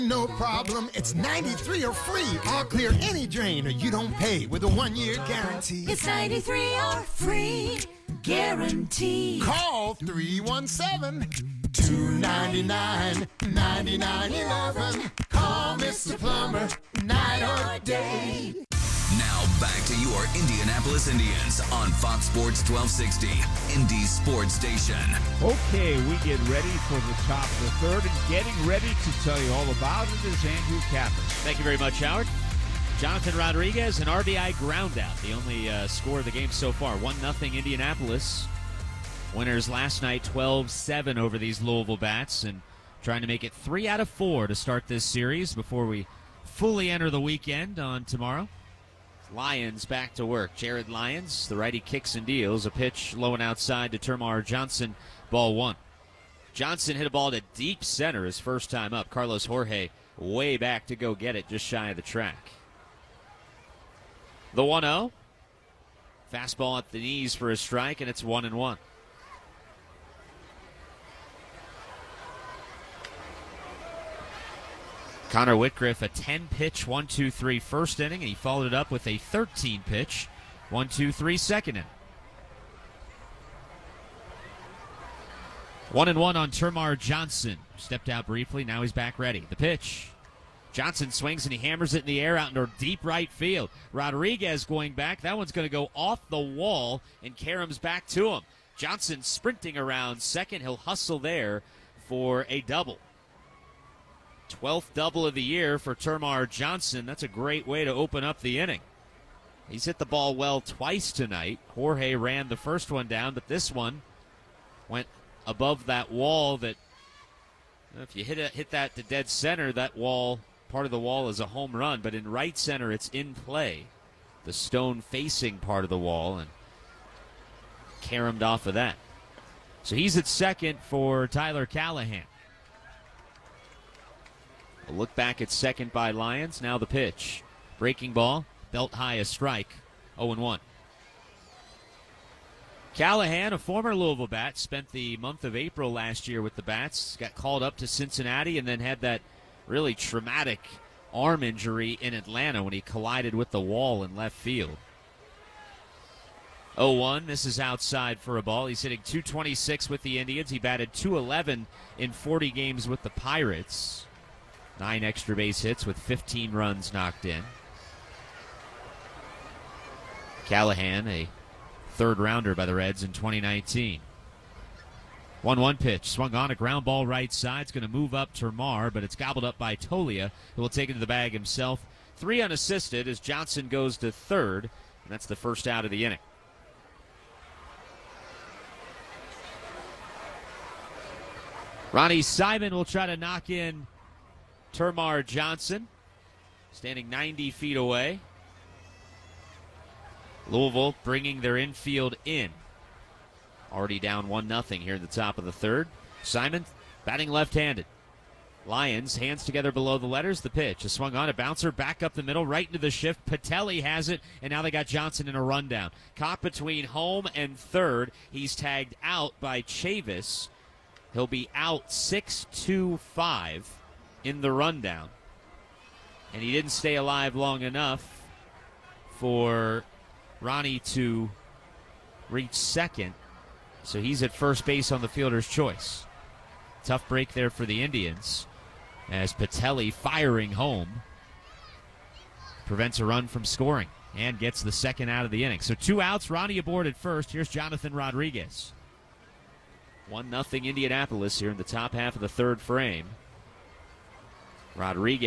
No problem, it's 93 or free. I'll clear any drain or you don't pay with a 1-year guarantee. It's 93 or free guarantee. Call 317-299-9911. Call Mr. Plumber, night or day. Now back to your Indianapolis Indians on Fox Sports 1260, Indy Sports Station. Okay, we get ready for the top of the third, and getting ready to tell you all about it is Andrew Kappas. Thank you very much, Howard. Jonathan Rodriguez, an RBI ground out, the only score of the game so far. 1-0 Indianapolis. Winners last night 12-7 over these Louisville Bats, and trying to make it 3 out of 4 to start this series before we fully enter the weekend on tomorrow. Lyons back to work. Jared Lyons, the righty, kicks and deals. A pitch low and outside to Termarr Johnson, ball 1. Johnson hit a ball to deep center his first time up. Carlos Jorge way back to go get it, just shy of the track. The 1-0. Fastball at the knees for a strike, and it's 1-1. Connor Whitgriff, a 10-pitch 1-2-3 first inning, and he followed it up with a 13-pitch 1-2-3 second inning. 1-1 on Termarr Johnson. Stepped out briefly, now he's back ready. The pitch. Johnson swings and he hammers it in the air out into deep right field. Rodriguez going back. That one's going to go off the wall, and Karam's back to him. Johnson sprinting around second. He'll hustle there for a double. 12th double of the year for Termarr Johnson. That's a great way to open up the inning. He's hit the ball well twice tonight. Jorge ran the first one down, but this one went above that wall that, if you hit that to dead center, that wall, part of the wall is a home run, but in right center it's in play. The stone facing part of the wall, and caromed off of that. So he's at second for Tyler Callahan. A look back at second by Lyons. Now the pitch. Breaking ball. Belt high, a strike. 0-1. Callahan, a former Louisville Bat, spent the month of April last year with the Bats. Got called up to Cincinnati and then had that really traumatic arm injury in Atlanta when he collided with the wall in left field. 0-1. This is outside for a ball. He's hitting .226 with the Indians. He batted .211 in 40 games with the Pirates. 9 extra base hits with 15 runs knocked in. Callahan, a third rounder by the Reds in 2019. 1-1 pitch. Swung on, a ground ball right side. It's going to move up Termarr, but it's gobbled up by Tolia, who will take it to the bag himself. 3 unassisted as Johnson goes to third, and that's the first out of the inning. Ronnie Simon will try to knock in Termarr Johnson, standing 90 feet away. Louisville bringing their infield in. Already down 1-0 here in the top of the third. Simon batting left-handed. Lyons, hands together below the letters. The pitch. A swung on, a bouncer back up the middle, right into the shift. Patelli has it, and now they got Johnson in a rundown. Caught between home and third. He's tagged out by Chavis. He'll be out 6-2-5 in the rundown. And he didn't stay alive long enough for Ronnie to reach second. So he's at first base on the fielder's choice. Tough break there for the Indians as Patelli, firing home, prevents a run from scoring and gets the second out of the inning. So 2 outs, Ronnie aboard at first. Here's Jonathan Rodriguez. 1-0 Indianapolis here in the top half of the third frame. Rodriguez